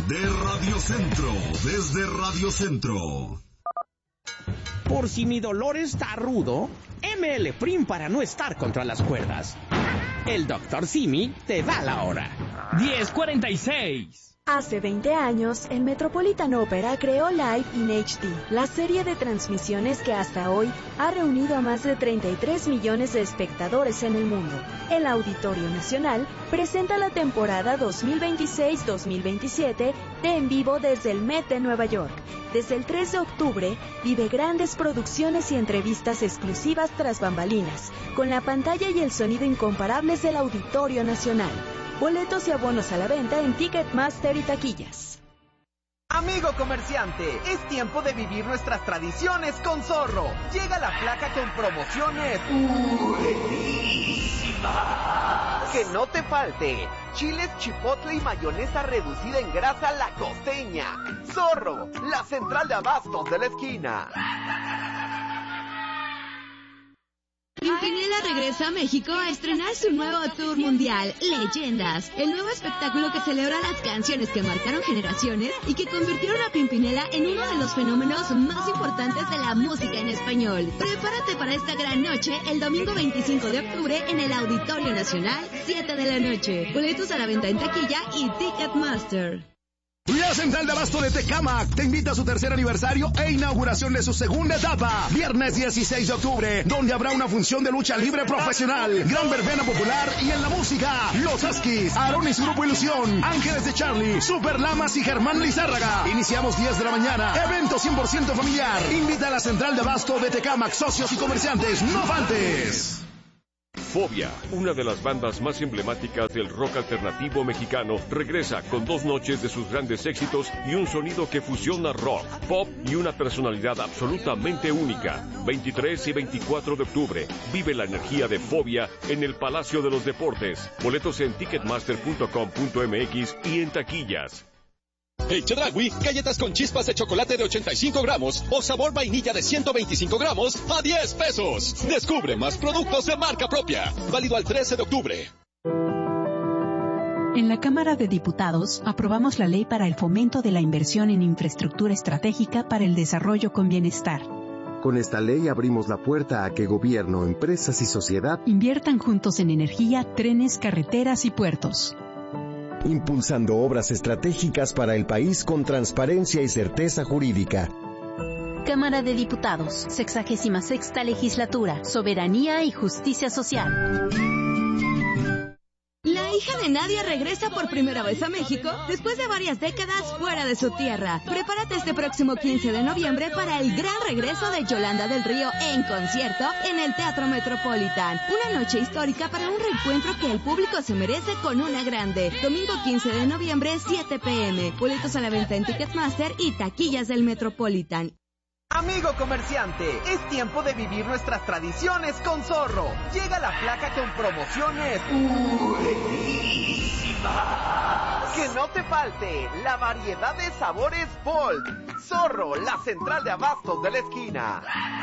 de Radio Centro, desde Radio Centro. Por si mi dolor está rudo, ML Prim para no estar contra las cuerdas. El Dr. Simi te da la hora. 10:46. Hace 20 años, el Metropolitan Opera creó Live in HD, la serie de transmisiones que hasta hoy ha reunido a más de 33 millones de espectadores en el mundo. El Auditorio Nacional presenta la temporada 2026-2027 de En Vivo desde el Met de Nueva York. Desde el 3 de octubre, vive grandes producciones y entrevistas exclusivas tras bambalinas, con la pantalla y el sonido incomparables del Auditorio Nacional. Boletos y abonos a la venta en Ticketmaster y taquillas. Amigo comerciante, es tiempo de vivir nuestras tradiciones con Zorro. Llega la flaca con promociones buenísimas. Que no te falte chiles, chipotle y mayonesa reducida en grasa La Costeña. Zorro, la central de abastos de la esquina. Pimpinela regresa a México a estrenar su nuevo tour mundial, Leyendas, el nuevo espectáculo que celebra las canciones que marcaron generaciones y que convirtieron a Pimpinela en uno de los fenómenos más importantes de la música en español. Prepárate para esta gran noche el domingo 25 de octubre en el Auditorio Nacional, 7 de la noche. Boletos a la venta en taquilla y Ticketmaster. La Central de Abasto de Tecámac te invita a su tercer aniversario e inauguración de su segunda etapa, viernes 16 de octubre, donde habrá una función de lucha libre profesional, gran verbena popular y en la música, Los Huskies, Aarón y su grupo Ilusión, Ángeles de Charlie, Super Lamas y Germán Lizárraga. Iniciamos 10 de la mañana, evento 100% familiar. Invita a la Central de Abasto de Tecámac, socios y comerciantes, no faltes. Fobia, una de las bandas más emblemáticas del rock alternativo mexicano, regresa con 2 noches de sus grandes éxitos y un sonido que fusiona rock, pop y una personalidad absolutamente única. 23 y 24 de octubre, vive la energía de Fobia en el Palacio de los Deportes. Boletos en ticketmaster.com.mx y en taquillas. En Chedraui, galletas con chispas de chocolate de 85 gramos o sabor vainilla de 125 gramos a 10 pesos. Descubre más productos de marca propia. Válido al 13 de octubre. En la Cámara de Diputados aprobamos la ley para el fomento de la inversión en infraestructura estratégica para el desarrollo con bienestar. Con esta ley abrimos la puerta a que gobierno, empresas y sociedad inviertan juntos en energía, trenes, carreteras y puertos. Impulsando obras estratégicas para el país con transparencia y certeza jurídica. Cámara de Diputados, 66ª Legislatura, Soberanía y Justicia Social. La hija de Nadia regresa por primera vez a México después de varias décadas fuera de su tierra. Prepárate este próximo 15 de noviembre para el gran regreso de Yolanda del Río en concierto en el Teatro Metropolitan. Una noche histórica para un reencuentro que el público se merece con una grande. Domingo 15 de noviembre, 7 p.m. Boletos a la venta en Ticketmaster y taquillas del Metropolitan. Amigo comerciante, es tiempo de vivir nuestras tradiciones con Zorro. Llega la flaca con promociones buenísimas. Que no te falte la variedad de sabores Bold. Zorro, la central de abastos de la esquina.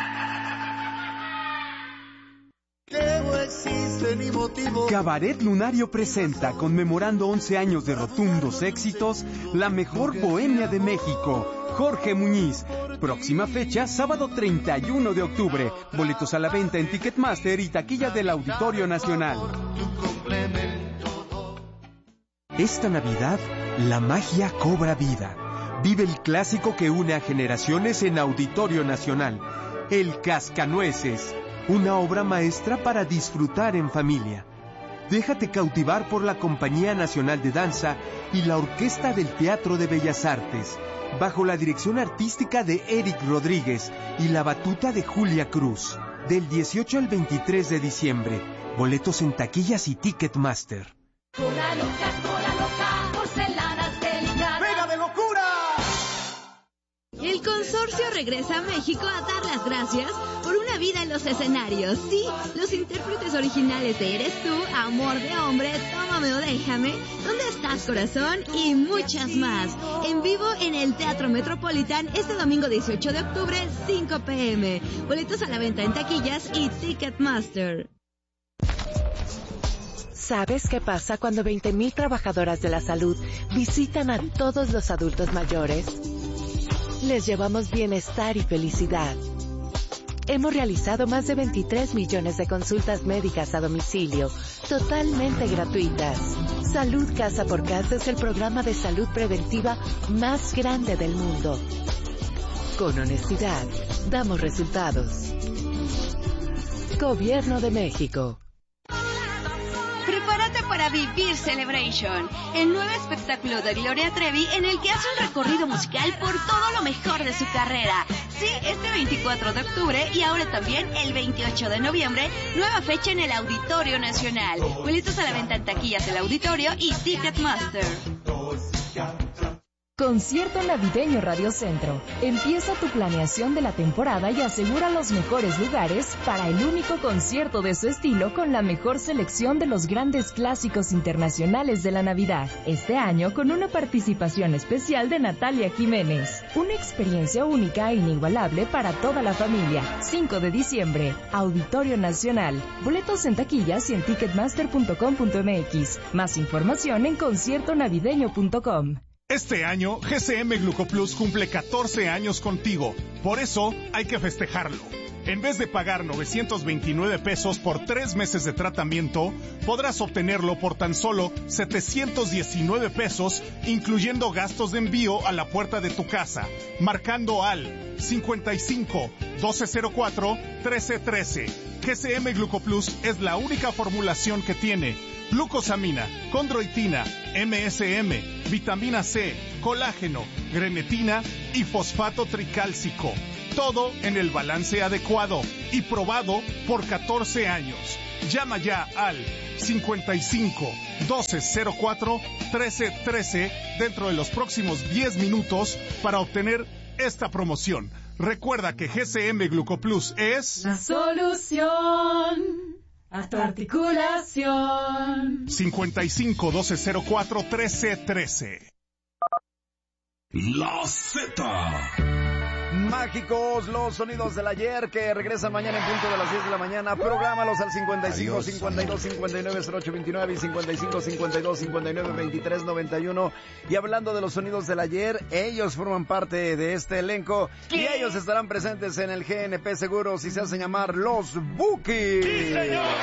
Cabaret Lunario presenta, conmemorando 11 años de rotundos éxitos, la mejor bohemia de México, Jorge Muñiz. Próxima fecha, sábado 31 de octubre. Boletos a la venta en Ticketmaster y taquillas del Auditorio Nacional. Esta Navidad, la magia cobra vida. Vive el clásico que une a generaciones en Auditorio Nacional, El Cascanueces. Una obra maestra para disfrutar en familia. Déjate cautivar por la Compañía Nacional de Danza y la Orquesta del Teatro de Bellas Artes, bajo la dirección artística de Eric Rodríguez y la batuta de Julia Cruz. Del 18 al 23 de diciembre. Boletos en taquillas y Ticketmaster. Cola loca, porcelanas delicadas. ¡Pega de locura! El consorcio regresa a México a dar las gracias por una vida en los escenarios. Sí, los intérpretes originales de Eres Tú, Amor de Hombre, Tómame o Déjame, ¿Dónde estás, corazón? Y muchas más. En vivo en el Teatro Metropolitan este domingo 18 de octubre, 5 p.m. Boletos a la venta en taquillas y Ticketmaster. ¿Sabes qué pasa cuando 20,000 trabajadoras de la salud visitan a todos los adultos mayores? Les llevamos bienestar y felicidad. Hemos realizado más de 23 millones de consultas médicas a domicilio, totalmente gratuitas. Salud Casa por Casa es el programa de salud preventiva más grande del mundo. Con honestidad, damos resultados. Gobierno de México. Prepárate para Vivir Celebration, el nuevo espectáculo de Gloria Trevi en el que hace un recorrido musical por todo lo mejor de su carrera. Sí, este 24 de octubre y ahora también el 28 de noviembre, nueva fecha en el Auditorio Nacional. Boletos a la venta en taquillas del auditorio y Ticketmaster. Concierto Navideño Radio Centro. Empieza tu planeación de la temporada y asegura los mejores lugares para el único concierto de su estilo con la mejor selección de los grandes clásicos internacionales de la Navidad. Este año con una participación especial de Natalia Jiménez. Una experiencia única e inigualable para toda la familia. 5 de diciembre, Auditorio Nacional. Boletos en taquillas y en ticketmaster.com.mx. Más información en conciertonavideño.com. Este año, GCM Glucoplus cumple 14 años contigo. Por eso, hay que festejarlo. En vez de pagar 929 pesos por 3 meses de tratamiento, podrás obtenerlo por tan solo 719 pesos, incluyendo gastos de envío a la puerta de tu casa, marcando al 55 1204 1313. GCM Glucoplus es la única formulación que tiene glucosamina, condroitina, MSM, vitamina C, colágeno, grenetina y fosfato tricálcico. Todo en el balance adecuado y probado por 14 años. Llama ya al 55 1204 1313 dentro de los próximos 10 minutos para obtener esta promoción. Recuerda que GCM Glucoplus es la solución a tu articulación. 55 1204 1313. La Z. Mágicos los sonidos del ayer que regresan mañana en punto de las 10 de la mañana. Prográmalos al 55 Adiós, 52 59 08 29 y 55 52 59 23 91. Y hablando de los sonidos del ayer, ellos forman parte de este elenco. ¿Qué? Y ellos estarán presentes en el GNP Seguros y se hacen llamar los Bukis. ¡Sí,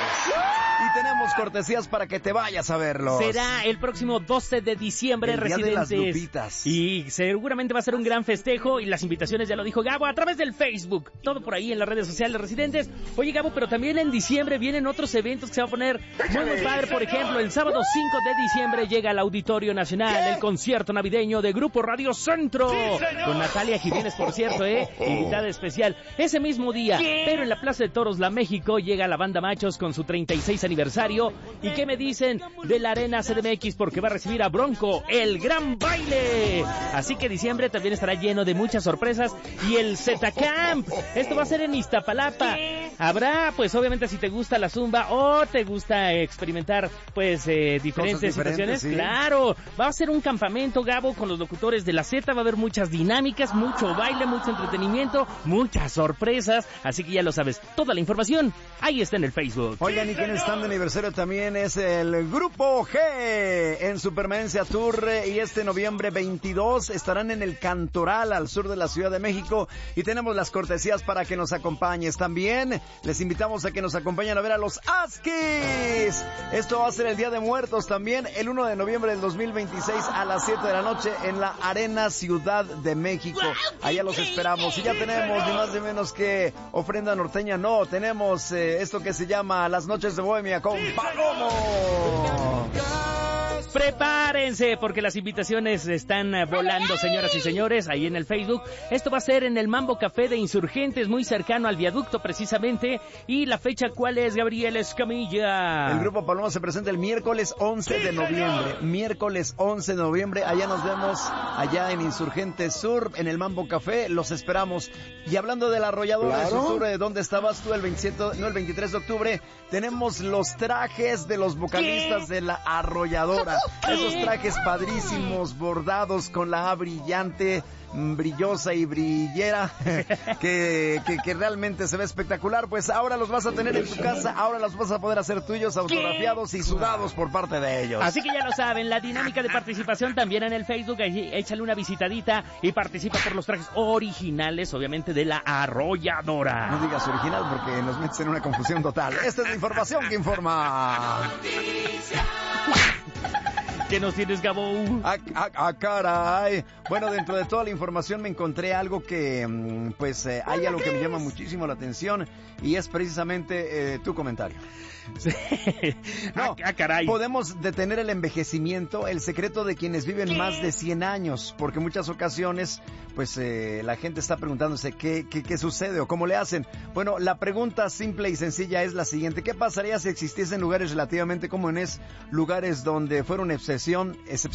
y tenemos cortesías para que te vayas a verlos. Será el próximo 12 de diciembre, el Residentes. Día de las Lupitas. Y seguramente va a ser un gran festejo y las invitaciones ya lo dijo Gabo a través del Facebook. Todo por ahí en las redes sociales, Residentes. Oye, Gabo, pero también en diciembre vienen otros eventos que se van a poner muy padre. Por ejemplo, el sábado 5 de diciembre llega al Auditorio Nacional el concierto navideño de Grupo Radio Centro. Con Natalia Jiménez, por cierto, invitada especial. Ese mismo día, pero en la Plaza de Toros, La México, llega la Banda Machos con su 36 aniversario. ¿Y qué me dicen de la Arena CDMX? Porque va a recibir a Bronco, el gran baile. Así que diciembre también estará lleno de muchas sorpresas. Y el Z-Camp, esto va a ser en Iztapalapa. Habrá, pues obviamente, si te gusta la zumba o te gusta experimentar, pues, diferentes situaciones. Sí. Claro, va a ser un campamento, Gabo, con los locutores de la Z. Va a haber muchas dinámicas, mucho baile, mucho entretenimiento, muchas sorpresas. Así que ya lo sabes, toda la información ahí está en el Facebook. Oigan, y quienes están de aniversario también es el Grupo G en su permanencia tour, y este noviembre 22 estarán en el Cantoral al sur de la Ciudad de México y tenemos las cortesías para que nos acompañes. También les invitamos a que nos acompañen a ver a los Askis. Esto va a ser el Día de Muertos también, el 1 de noviembre del 2026 a las 7 de la noche en la Arena Ciudad de México. Allá los esperamos. Y ya tenemos ni más ni menos que ofrenda norteña. No, tenemos esto que se llama Las Noches de Bohemia con Palomo. Prepárense porque las invitaciones están volando, señoras y señores, ahí en el Facebook. Esto va a ser en el Mambo Café de Insurgentes, muy cercano al viaducto precisamente. ¿Y la fecha cuál es, Gabriel Escamilla? El Grupo Paloma se presenta el miércoles 11 de noviembre. Miércoles 11 de noviembre, allá nos vemos, allá en Insurgentes Sur, en el Mambo Café, los esperamos. Y hablando de la arrolladora de Sur, ¿dónde estabas tú el 23 de octubre? Tenemos los trajes de los vocalistas de la arrolladora. Esos trajes padrísimos, bordados con la A brillante, brillosa y brillera, que realmente se ve espectacular. Pues ahora los vas a tener en tu casa, ahora los vas a poder hacer tuyos, autografiados y sudados por parte de ellos. Así que ya lo saben, la dinámica de participación también en el Facebook, ahí échale una visitadita y participa por los trajes originales, obviamente de la Arrolladora. No digas original porque nos metes en una confusión total. Esta es la información que informa. ¿Qué nos tienes, Gabo? Caray. Bueno, dentro de toda la información me encontré algo que, pues, hay algo que me llama muchísimo la atención y es precisamente tu comentario. Sí. No, caray. Podemos detener el envejecimiento, el secreto de quienes viven más de 100 años, porque en muchas ocasiones, pues, la gente está preguntándose qué sucede o cómo le hacen. Bueno, la pregunta simple y sencilla es la siguiente: ¿qué pasaría si existiesen lugares relativamente comunes, lugares donde fuera una excepción,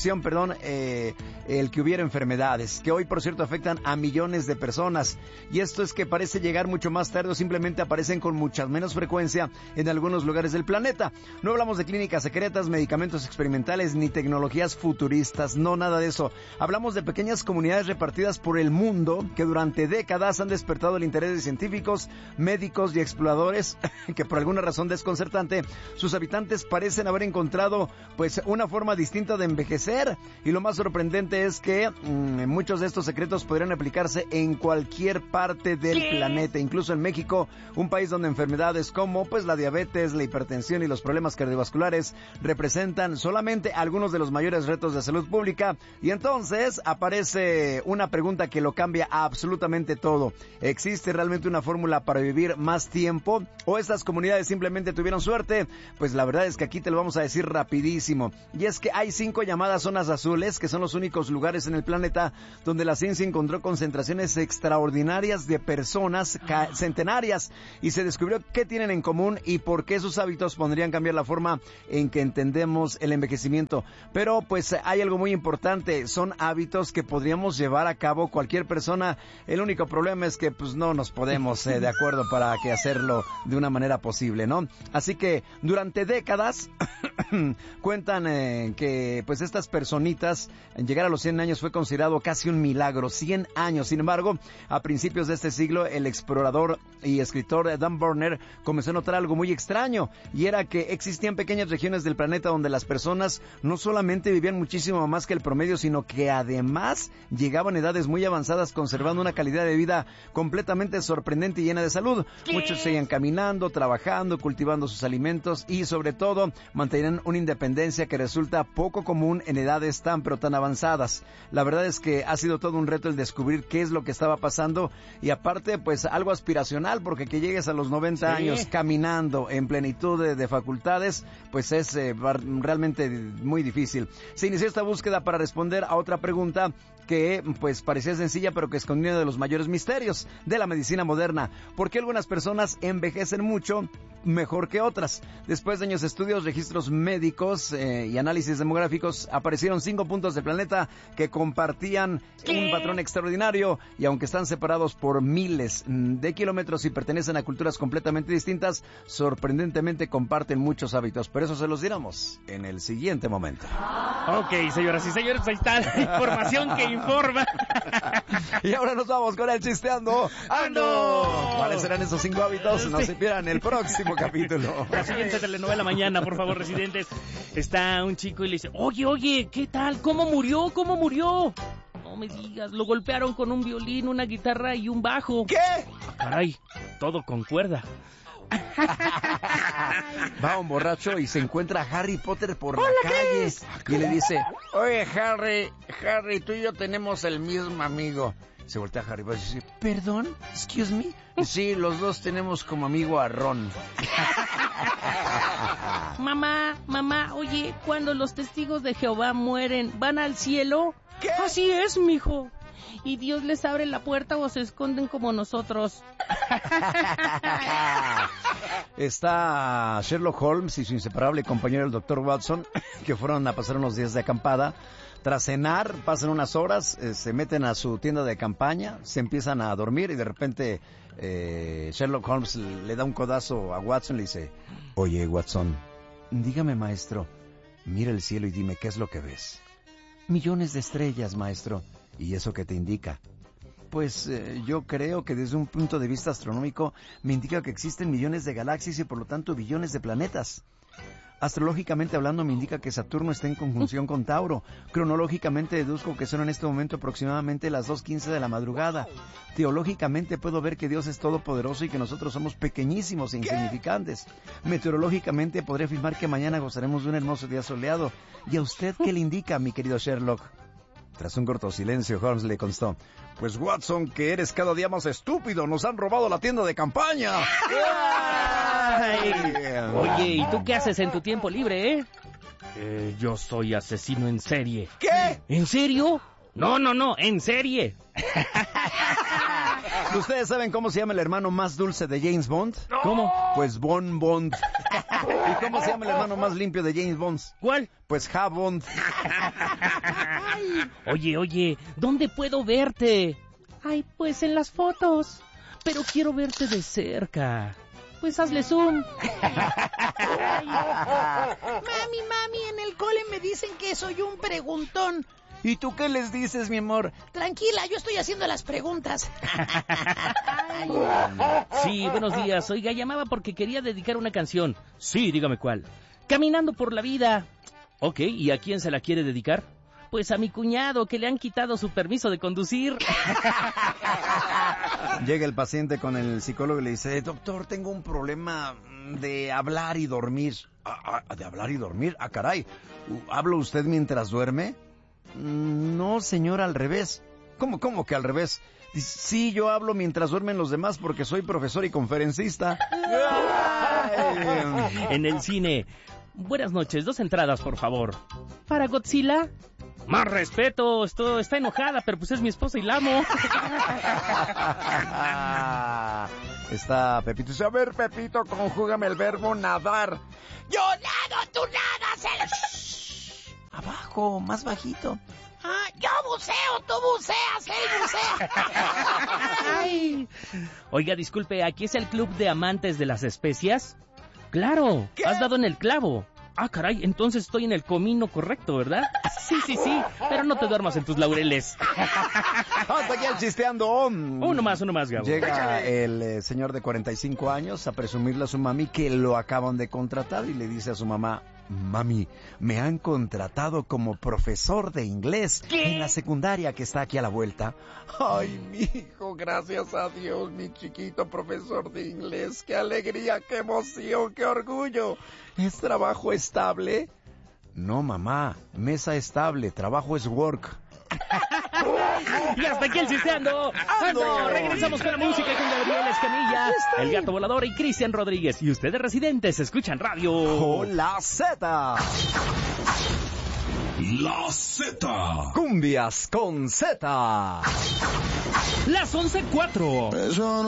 el que hubiera enfermedades, que hoy, por cierto, afectan a millones de personas? Y esto es que parece llegar mucho más tarde o simplemente aparecen con mucha menos frecuencia en algunos lugares del planeta. No hablamos de clínicas secretas, medicamentos experimentales ni tecnologías futuristas, no, nada de eso. Hablamos de pequeñas comunidades repartidas por el mundo que durante décadas han despertado el interés de científicos, médicos y exploradores que por alguna razón desconcertante sus habitantes parecen haber encontrado pues una forma distinta de envejecer, y lo más sorprendente es que muchos de estos secretos podrían aplicarse en cualquier parte del planeta, incluso en México, un país donde enfermedades como pues la diabetes, la hipertensión y los problemas cardiovasculares representan solamente algunos de los mayores retos de salud pública. Y entonces aparece una pregunta que lo cambia absolutamente todo: ¿existe realmente una fórmula para vivir más tiempo o estas comunidades simplemente tuvieron suerte? Pues la verdad es que aquí te lo vamos a decir rapidísimo, y es que hay 5 llamadas zonas azules, que son los únicos lugares en el planeta donde la ciencia encontró concentraciones extraordinarias de personas centenarias, y se descubrió qué tienen en común y por qué sus hábitos podrían cambiar la forma en que entendemos el envejecimiento. Pero pues hay algo muy importante: son hábitos que podríamos llevar a cabo cualquier persona. El único problema es que pues no nos podemos de acuerdo para que hacerlo de una manera posible, ¿no? Así que durante décadas cuentan que pues estas personitas, llegar a los 100 años fue considerado casi un milagro. 100 años. Sin embargo, a principios de este siglo, el explorador y escritor Dan Burner comenzó a notar algo muy extraño, y era que existían pequeñas regiones del planeta donde las personas no solamente vivían muchísimo más que el promedio, sino que además llegaban a edades muy avanzadas conservando una calidad de vida completamente sorprendente y llena de salud. Muchos seguían caminando, trabajando, cultivando sus alimentos y sobre todo mantenían una independencia que resulta poco común en edades tan pero tan avanzadas. La verdad es que ha sido todo un reto el descubrir qué es lo que estaba pasando, y aparte pues algo aspiracional, porque que llegues a los 90 años caminando en plenitud de facultades, pues es realmente muy difícil. Se inició esta búsqueda para responder a otra pregunta que pues parecía sencilla, pero que escondía uno de los mayores misterios de la medicina moderna: ¿por qué algunas personas envejecen mucho mejor que otras? Después de años de estudios, registros médicos y análisis demográficos, aparecieron 5 puntos del planeta que compartían un patrón extraordinario, y aunque están separados por miles de kilómetros y pertenecen a culturas completamente distintas, sorprendentemente comparten muchos hábitos. Por eso se los diremos en el siguiente momento. Ok, señoras y señores, ahí está la información que informa. Y ahora nos vamos con el Chisteando Ando. ¿Cuáles serán esos 5 hábitos? No se pierdan el próximo capítulo. La siguiente telenovela mañana, por favor, residentes. Está un chico y le dice: oye, ¿qué tal? ¿Cómo murió? No me digas, lo golpearon con un violín, una guitarra y un bajo. ¿Qué? Caray, todo con cuerda. Va un borracho y se encuentra a Harry Potter por la calle y le dice: oye, Harry, tú y yo tenemos el mismo amigo. Se voltea a Harry Potter y dice: ¿perdón? ¿Excuse me? Sí, los dos tenemos como amigo a Ron. Mamá, oye, cuando los testigos de Jehová mueren, ¿van al cielo? ¿Qué? Así es, mijo. ¿Y Dios les abre la puerta o se esconden como nosotros? Está Sherlock Holmes y su inseparable compañero el Dr. Watson, que fueron a pasar unos días de acampada. Tras cenar, pasan unas horas, se meten a su tienda de campaña, se empiezan a dormir y de repente Sherlock Holmes le da un codazo a Watson y le dice: oye, Watson, dígame, maestro, Mira el cielo y dime qué es lo que ves. Millones de estrellas, maestro. ¿Y eso qué te indica? Pues yo creo que desde un punto de vista astronómico me indica que existen millones de galaxias y por lo tanto billones de planetas. Astrológicamente hablando me indica que Saturno está en conjunción con Tauro. Cronológicamente deduzco que son en este momento aproximadamente las 2:15 de la madrugada. Teológicamente puedo ver que Dios es todopoderoso y que nosotros somos pequeñísimos e insignificantes. Meteorológicamente podré afirmar que mañana gozaremos de un hermoso día soleado. ¿Y a usted qué le indica, mi querido Sherlock? Tras un corto silencio, Holmes le contestó: pues Watson, que eres cada día más estúpido. Nos han robado la tienda de campaña. Ay. Oye, ¿y tú qué haces en tu tiempo libre, yo soy asesino en serie. ¿Qué? ¿En serio? No, en serie. ¿Ustedes saben cómo se llama el hermano más dulce de James Bond? ¿Cómo? Pues Bond. ¿Y cómo se llama el hermano más limpio de James Bond? ¿Cuál? Pues Bond. Oye, ¿dónde puedo verte? Ay, pues en las fotos. Pero quiero verte de cerca. Pues hazle zoom. Mami, en el cole me dicen que soy un preguntón. ¿Y tú qué les dices, mi amor? Tranquila, yo estoy haciendo las preguntas. Sí, buenos días. Oiga, llamaba porque quería dedicar una canción. Sí, dígame cuál. Caminando por la vida. Ok, ¿y a quién se la quiere dedicar? Pues a mi cuñado, que le han quitado su permiso de conducir. Llega el paciente con el psicólogo y le dice: doctor, tengo un problema de hablar y dormir. ¿De hablar y dormir? Ah, caray. ¿Habla usted mientras duerme? No, señor, al revés. ¿Cómo que al revés? Dice: sí, yo hablo mientras duermen los demás porque soy profesor y conferencista. En el cine. Buenas noches, 2 entradas, por favor. ¿Para Godzilla? Más respeto, está enojada, pero pues es mi esposa y la amo. Está Pepito. Dice: a ver, Pepito, conjúgame el verbo nadar. Yo nado, tú nadas. Abajo, más bajito. Yo buceo, tú buceas, él bucea. Ay. Oiga, disculpe, ¿aquí es el club de amantes de las especias? Claro, ¿qué? Has dado en el clavo. Ah, caray, entonces estoy en el comino correcto, ¿verdad? Sí, pero no te duermas en tus laureles. Hasta aquí el chisteando. Uno más, Gabo. Llega el señor de 45 años a presumirle a su mami que lo acaban de contratar y le dice a su mamá: mami, me han contratado como profesor de inglés en la secundaria que está aquí a la vuelta. Ay, mi hijo, gracias a Dios, mi chiquito profesor de inglés. ¡Qué alegría, qué emoción, qué orgullo! ¿Es trabajo estable? No, mamá, mesa estable, trabajo es work. Y hasta aquí el chisteando. ¡Ando! Regresamos con la música con Gabriel Escamilla, el Gato Volador y Cristian Rodríguez. Y ustedes, residentes, escuchan radio. ¡Hola, Z! La Z. Cumbias con Z. Las 11:04.